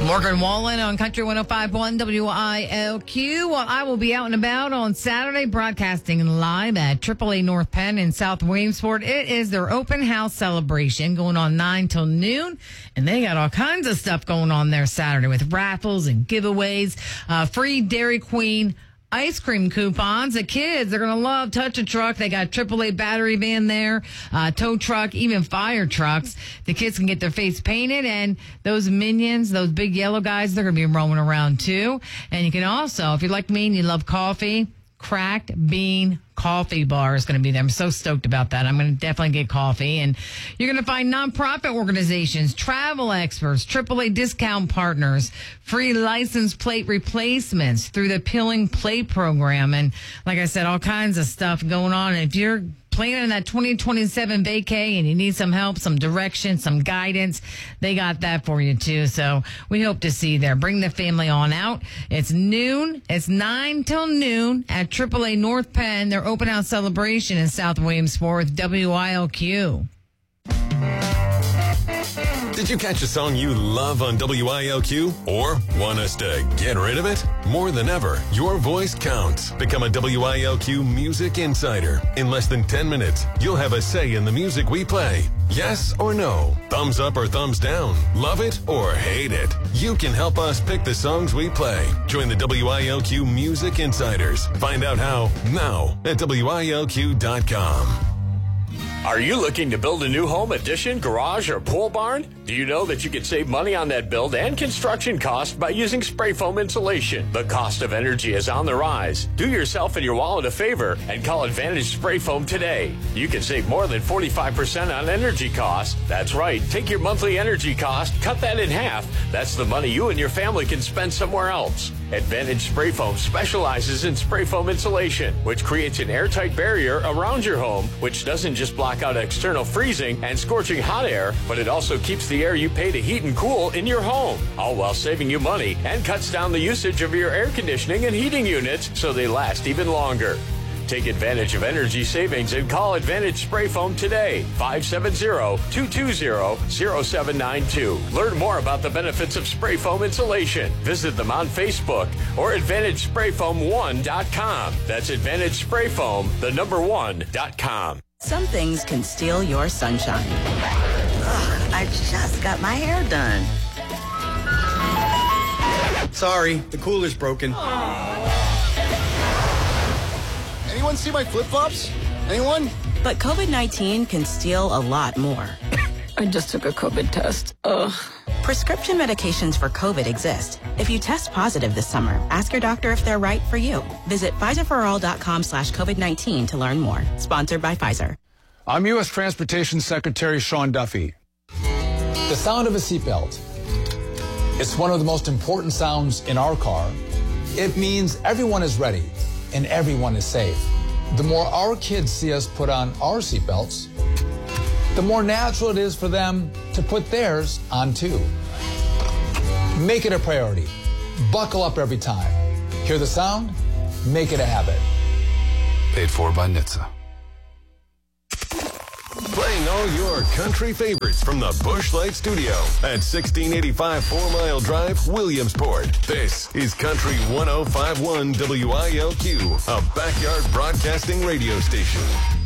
Morgan Wallen on Country 105.1 WILQ. Well, I will be out and about on Saturday broadcasting live at AAA North Penn in South Williamsport. It is their open house celebration going on 9 till noon. And they got all kinds of stuff going on there Saturday with raffles and giveaways, free Dairy Queen ice cream coupons. The kids, they're going to love Touch a Truck. They got AAA battery van there, tow truck, even fire trucks. The kids can get their face painted, and those minions, those big yellow guys, they're going to be roaming around too. And you can also, if you're like me and you love coffee, Cracked Bean Coffee Bar is going to be there. I'm so stoked about that. I'm going to definitely get coffee. And you're going to find nonprofit organizations, travel experts, AAA discount partners, free license plate replacements through the Peeling Plate program. And like I said, all kinds of stuff going on. And if you're planning that 2027 vacay and you need some help, some direction, some guidance, they got that for you too. So we hope to see you there. Bring the family on out. It's noon. It's 9 till noon at AAA North Penn. Their open house celebration in South Williamsport with WILQ. Did you catch a song you love on WILQ or want us to get rid of it? More than ever, your voice counts. Become a WILQ Music Insider. In less than 10 minutes, you'll have a say in the music we play. Yes or no? Thumbs up or thumbs down? Love it or hate it? You can help us pick the songs we play. Join the WILQ Music Insiders. Find out how now at WILQ.com. Are you looking to build a new home, addition, garage, or pole barn? Do you know that you can save money on that build and construction cost by using spray foam insulation? The cost of energy is on the rise. Do yourself and your wallet a favor and call Advantage Spray Foam today. You can save more than 45% on energy costs. That's right. Take your monthly energy cost, cut that in half. That's the money you and your family can spend somewhere else. Advantage Spray Foam specializes in spray foam insulation, which creates an airtight barrier around your home, which doesn't just block out external freezing and scorching hot air, but it also keeps the air you pay to heat and cool in your home, all while saving you money and cuts down the usage of your air conditioning and heating units so they last even longer. Take advantage of energy savings and call Advantage Spray Foam today, 570-220-0792. Learn more about the benefits of spray foam insulation. Visit them on Facebook or AdvantageSprayFoam1.com. That's AdvantageSprayFoam, the number 1.com. Some things can steal your sunshine. Ugh, I just got my hair done. Sorry, the cooler's broken. Anyone see my flip-flops? Anyone? But COVID-19 can steal a lot more. I just took a COVID test. Ugh. Prescription medications for COVID exist. If you test positive this summer, ask your doctor if they're right for you. Visit PfizerForAll.com/COVID-19 to learn more. Sponsored by Pfizer. I'm U.S. Transportation Secretary Sean Duffy. The sound of a seatbelt. It's one of the most important sounds in our car. It means everyone is ready and everyone is safe. The more our kids see us put on our seatbelts, the more natural it is for them to put theirs on too. Make it a priority. Buckle up every time. Hear the sound? Make it a habit. Paid for by NHTSA. Playing all your country favorites from the Busch Light Studio at 1685 4 Mile Drive, Williamsport. This is Country 105.1 WILQ, a backyard broadcasting radio station.